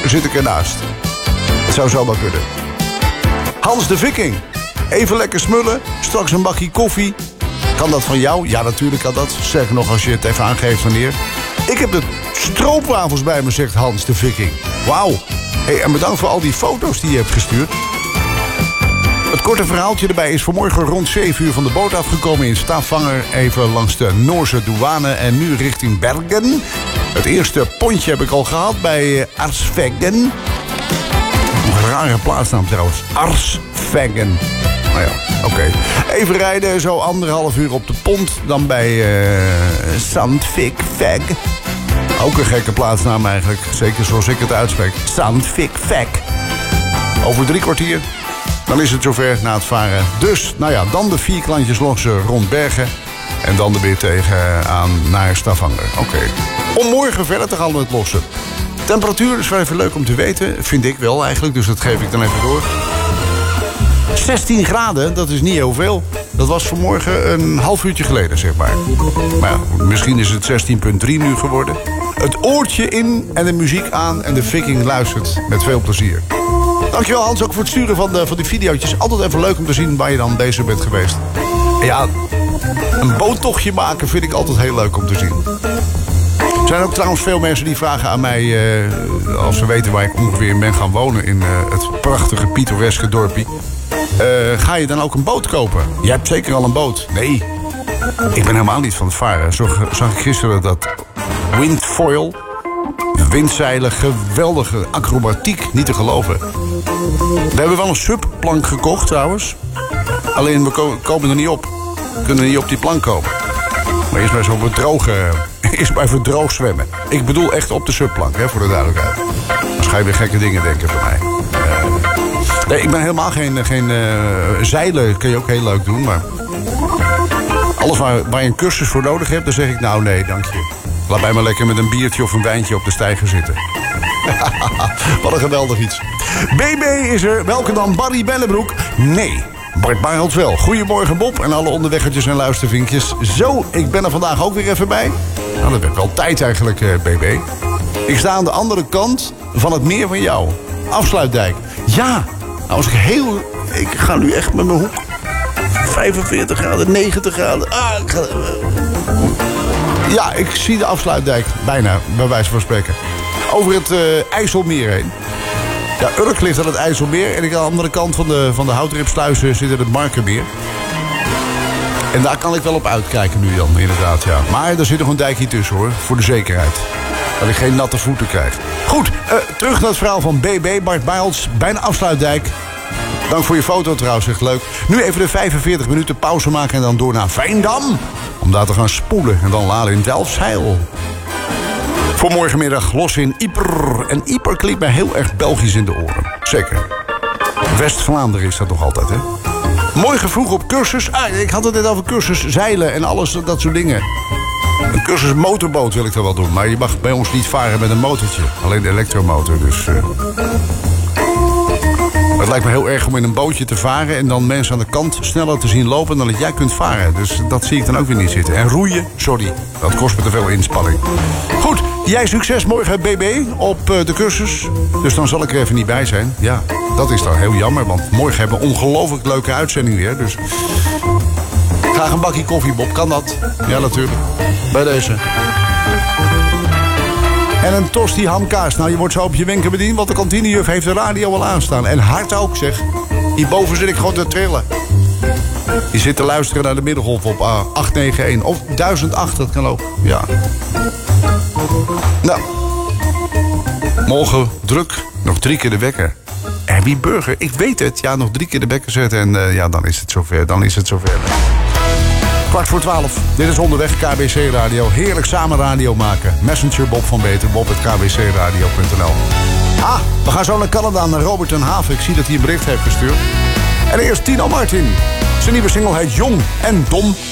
zit ik ernaast. Het zou zomaar kunnen. Hans de Viking. Even lekker smullen. Straks een bakje koffie. Kan dat van jou? Ja, natuurlijk kan dat. Zeg nog als je het even aangeeft wanneer. Ik heb de stroopwafels bij me, zegt Hans de Viking. Wauw. Hey, en bedankt voor al die foto's die je hebt gestuurd. Het korte verhaaltje erbij is vanmorgen rond 7 uur van de boot afgekomen in Stavanger. Even langs de Noorse douane en nu richting Bergen. Het eerste pontje heb ik al gehad bij Arsvegen. Een rare plaatsnaam trouwens. Arsvegen. Nou ja, oké. Even rijden, zo 1,5 uur op de pont. Dan bij Sandvik-Veg. Ook een gekke plaatsnaam eigenlijk. Zeker zoals ik het uitspreek. Sandvik-Veg. Over 3 kwartier. Dan is het zover na het varen. Dus, nou ja, dan de 4 klantjes lossen rond Bergen. En dan er weer tegenaan naar Stavanger. Oké. Om morgen verder te gaan met lossen. Temperatuur is wel even leuk om te weten. Vind ik wel eigenlijk, dus dat geef ik dan even door. 16 graden, dat is niet heel veel. Dat was vanmorgen een half uurtje geleden, zeg maar. Maar ja, misschien is het 16,3 nu geworden. Het oortje in en de muziek aan en de Viking luistert met veel plezier. Dankjewel Hans, ook voor het sturen van die video's. Altijd even leuk om te zien waar je dan bezig bent geweest. En ja, een boottochtje maken vind ik altijd heel leuk om te zien. Er zijn ook trouwens veel mensen die vragen aan mij, als ze weten waar ik ongeveer ben gaan wonen in het prachtige pittoreske dorpje. Ga je dan ook een boot kopen? Jij hebt zeker al een boot. Nee, ik ben helemaal niet van het varen. Zo zag ik gisteren dat windfoil, windzeilen, geweldige acrobatiek, niet te geloven. We hebben wel een subplank gekocht trouwens. Alleen we komen er niet op. We kunnen niet op die plank komen. Maar eerst maar zo verdroog zwemmen. Ik bedoel echt op de subplank, hè, voor de duidelijkheid. Anders ga je weer gekke dingen denken van mij. Nee, ik ben helemaal geen zeilen, kun je ook heel leuk doen, maar alles waar je een cursus voor nodig hebt, dan zeg ik nou nee, dank je. Laat mij maar lekker met een biertje of een wijntje op de steiger zitten. Wat een geweldig iets. BB is er. Welke dan? Barry Bellebroek? Nee. Bart Barelt wel. Goedemorgen Bob en alle onderweggetjes en luistervinkjes. Zo, ik ben er vandaag ook weer even bij. Nou, dat werd wel tijd eigenlijk, BB. Ik sta aan de andere kant van het meer van jou. Afsluitdijk. Ja, nou ik ga nu echt met mijn hoek. 45 graden, 90 graden. Ja, ik zie de Afsluitdijk. Bijna, bij wijze van spreken. Over het IJsselmeer heen. Ja, Urk ligt aan het IJsselmeer. En aan de andere kant van de Houtripsluizen zit het Markermeer. En daar kan ik wel op uitkijken nu dan, inderdaad, ja. Maar er zit nog een dijkje tussen, hoor. Voor de zekerheid. Dat ik geen natte voeten krijg. Goed, terug naar het verhaal van BB, Bart Bijls, bijna Afsluitdijk. Dank voor je foto trouwens, echt leuk. Nu even de 45 minuten pauze maken en dan door naar Veendam. Om daar te gaan spoelen en dan laden in Delfzijl. Voor morgenmiddag los in Ieper. En Ieper klinkt mij heel erg Belgisch in de oren. Zeker. West-Vlaanderen is dat nog altijd, hè? Morgen vroeg op cursus. Ik had het net over cursus zeilen en alles, dat soort dingen. Een cursus motorboot wil ik er wel doen. Maar je mag bij ons niet varen met een motortje. Alleen de elektromotor, dus... Het lijkt me heel erg om in een bootje te varen... en dan mensen aan de kant sneller te zien lopen dan dat jij kunt varen. Dus dat zie ik dan ook weer niet zitten. En roeien, sorry, dat kost me te veel inspanning. Goed, jij succes morgen, BB, op de cursus. Dus dan zal ik er even niet bij zijn. Ja, dat is dan heel jammer, want morgen hebben we een ongelooflijk leuke uitzending weer. Dus graag een bakje koffie, Bob. Kan dat? Ja, natuurlijk. Bij deze. En een tosti hamkaas. Nou, je wordt zo op je wenken bediend, want de kantinejuf heeft de radio al aanstaan. En hard ook, zeg. Hierboven zit ik gewoon te trillen. Je zit te luisteren naar de Middengolf op 891. Of 1008, dat kan ook. Ja. Nou. Morgen druk. Nog 3 keer de wekker. Abby Burger, ik weet het. Ja, nog 3 keer de wekker zetten. En ja, dan is het zover. 11:15. Dit is Onderweg KBC Radio. Heerlijk samen radio maken. Messenger Bob van Beter, bob@kbcradio.nl. We gaan zo naar Canada, naar Robert ten Haven. Ik zie dat hij een bericht heeft gestuurd. En eerst Tino Martin. Zijn nieuwe single heet Jong en Dom.